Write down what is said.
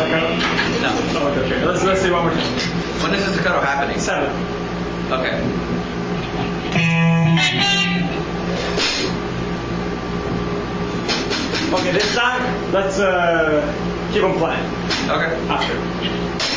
staccato? No. Oh, okay. Let's see one more time. When is the staccato happening? 7. Okay. Okay, this time let's keep on playing. Okay. After.